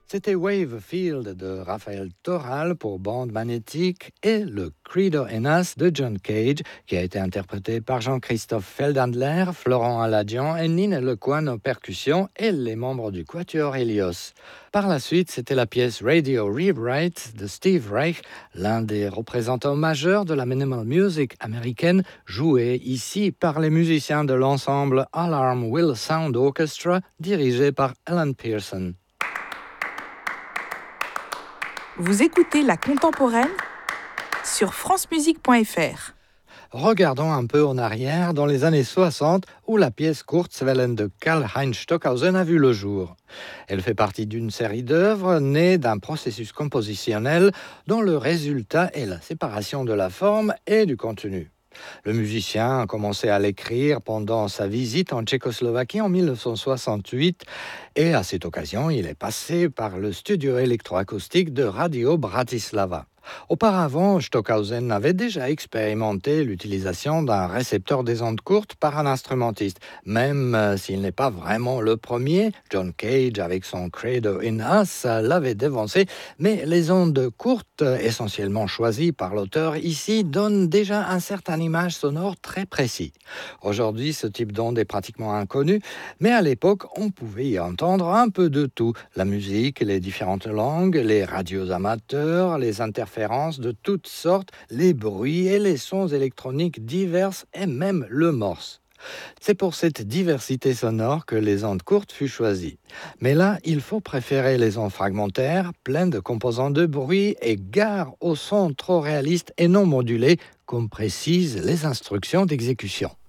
C'était Wave Field de Raphaël Toral pour bande magnétique et le Credo in Us de John Cage, qui a été interprété par Jean-Christophe Feldhandler, Florent Aladian et Nina Lecoine aux percussions et les membres du Quatuor Helios. Par la suite, c'était la pièce Radio Rewrite de Steve Reich, l'un des représentants majeurs de la minimal music américaine, jouée ici par les musiciens de l'ensemble Alarm Will Sound Orchestra, dirigé par Alan Pearson. Vous écoutez La Contemporaine sur francemusique.fr. Regardons un peu en arrière dans les années 60 où la pièce Kurzwellen de Karl-Heinz Stockhausen a vu le jour. Elle fait partie d'une série d'œuvres nées d'un processus compositionnel dont le résultat est la séparation de la forme et du contenu. Le musicien a commencé à l'écrire pendant sa visite en Tchécoslovaquie en 1968 et à cette occasion, il est passé par le studio électroacoustique de Radio Bratislava. Auparavant, Stockhausen avait déjà expérimenté l'utilisation d'un récepteur des ondes courtes par un instrumentiste. Même s'il n'est pas vraiment le premier, John Cage, avec son Credo in Us, l'avait dévancé, mais les ondes courtes, essentiellement choisies par l'auteur ici, donnent déjà un certain image sonore très précis. Aujourd'hui, ce type d'onde est pratiquement inconnu, mais à l'époque, on pouvait y entendre un peu de tout. La musique, les différentes langues, les radios amateurs, les interférences de toutes sortes, les bruits et les sons électroniques divers et même le morse. C'est pour cette diversité sonore que les ondes courtes furent choisies. Mais là, il faut préférer les ondes fragmentaires, pleines de composants de bruit et gare aux sons trop réalistes et non modulés, comme précisent les instructions d'exécution.